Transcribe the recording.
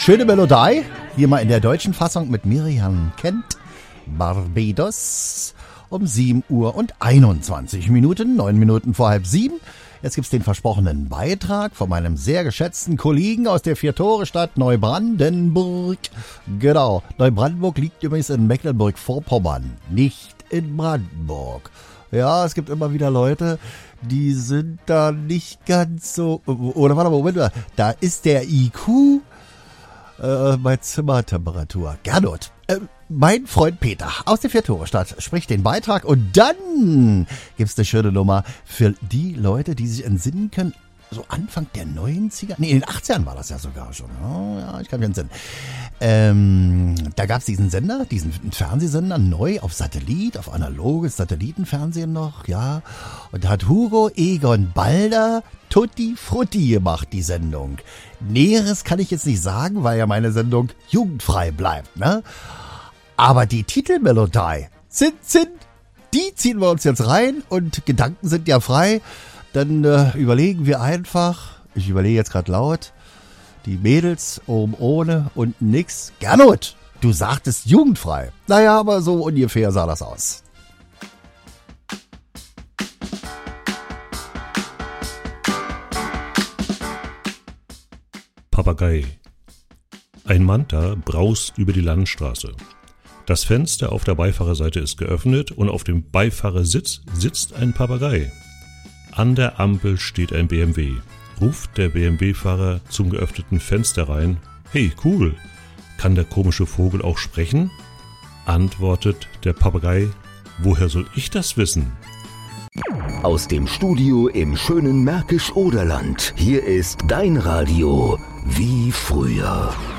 schöne Melodie. Hier mal in der deutschen Fassung mit Miriam Kent. Barbados um 7 Uhr und 21 Minuten, 9 Minuten vor halb 7. Jetzt gibt's den versprochenen Beitrag von meinem sehr geschätzten Kollegen aus der Vier-Tore-Stadt Neubrandenburg. Genau, Neubrandenburg liegt übrigens in Mecklenburg-Vorpommern, nicht in Brandenburg. Ja, es gibt immer wieder Leute, die sind da nicht ganz so... Oder warte mal, Moment mal, da ist der IQ bei Zimmertemperatur. Gernot, mein Freund Peter aus der Vier-Tore-Stadt spricht den Beitrag und dann gibt's eine schöne Nummer für die Leute, die sich entsinnen können. So Anfang der 90er, nee, in den 80ern war das ja sogar schon. Oh, ja, ich kann mich entsinnen. Da gab's diesen Sender, diesen Fernsehsender neu auf Satellit, auf analoges Satellitenfernsehen noch, ja. Und da hat Hugo Egon Balder Tutti Frutti gemacht, die Sendung. Näheres kann ich jetzt nicht sagen, weil ja meine Sendung jugendfrei bleibt, ne? Aber die Titelmelodie die ziehen wir uns jetzt rein und Gedanken sind ja frei. Dann überlegen wir einfach, ich überlege jetzt gerade laut, die Mädels oben ohne und nix. Gernot, du sagtest jugendfrei. Naja, aber so ungefähr sah das aus. Papagei. Ein Manta braust über die Landstraße. Das Fenster auf der Beifahrerseite ist geöffnet und auf dem Beifahrersitz sitzt ein Papagei. An der Ampel steht ein BMW. Ruft der BMW-Fahrer zum geöffneten Fenster rein: Hey, cool, kann der komische Vogel auch sprechen? Antwortet der Papagei: Woher soll ich das wissen? Aus dem Studio im schönen Märkisch-Oderland. Hier ist dein Radio wie früher.